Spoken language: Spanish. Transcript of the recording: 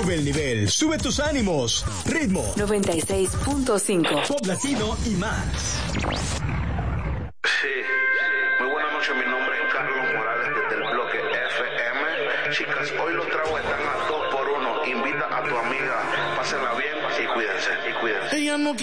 Sube el nivel, sube tus ánimos. Ritmo 96.5. Pop latino y más. Sí, muy buenas noches, mi nombre es Carlos Morales desde el bloque FM. Chicas, hoy los tragos están a 2x1. Invita a tu amiga, pásenla bien y cuídense. Ella no